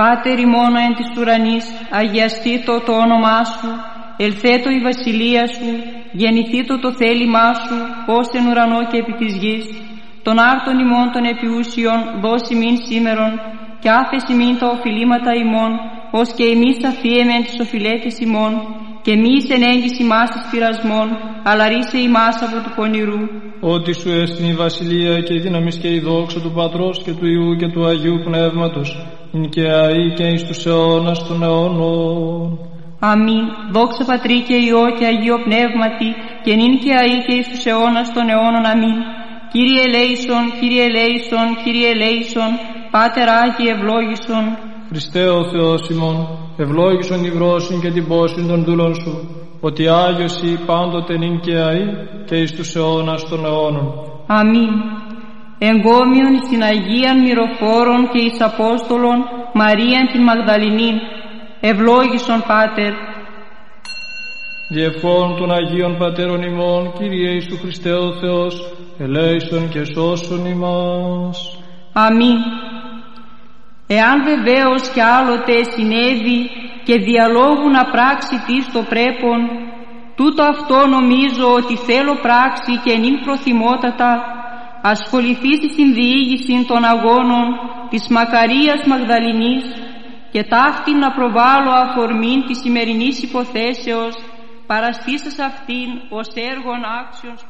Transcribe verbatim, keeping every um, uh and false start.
Πάτερ ημών εν της ουρανής, αγιαστήτω το όνομά σου, ελθέτω η βασιλεία σου, γεννηθήτω το θέλημά σου, ως εν ουρανό και επί της γης. Των άρτων ημών των επιούσιων δώσει μην σήμερον, και άφεση μην τα οφειλήματα ημών, ως και εμείς αφίεμεν τις οφειλέτες ημών, και μη εις ενέγγις ημάς εις πειρασμών, αλλά ρίσε ημάς από του πονηρού. Ότι σου έστειν η βασιλεία και η δύναμις και η δόξα του Πατρός και του Υιού και του Αγίου Πνεύματος, ειν και αεί και εις τους αιώνας των αιώνων. Αμήν. Δόξα Πατρί και Υιό και Αγίο Πνεύματι, και νυν και αεί και εις τους αιώνας των αιώνων. Αμήν. Κύριε ελέησον, Κύριε ελέησον, Κύριε ελέησον, Πάτερ Άγιε ευλόγησον. Χριστέ ο Θεός ημών, ευλόγησον η βρόσιν και την πόσιν των δούλων σου, ότι Άγιος ή πάντοτε νυν και αεί και εις τους αιώνας των αιώνων. Αμήν. Εγκόμιον εις την Αγίαν Μυροφόρον και εις Απόστολον Μαρίαν την Μαγδαληνήν, ευλόγησον Πάτερ. Διευχών των Αγίων Πατέρων ημών, Κύριε Ιησού Χριστέ ο Θεός, ελέησον και σώσον ημάς. Αμήν. Εάν βεβαίως κι άλλοτε συνέβη και διαλόγου να πράξει τι το πρέπον, τούτο αυτό νομίζω ότι θέλω πράξη και νυν προθυμότατα, ασχοληθεί στην διήγηση των αγώνων της Μακαρίας Μαγδαληνής και ταύτην να προβάλλω αφορμήν της σημερινής υποθέσεως, παραστήσας αυτήν ως έργον άξιον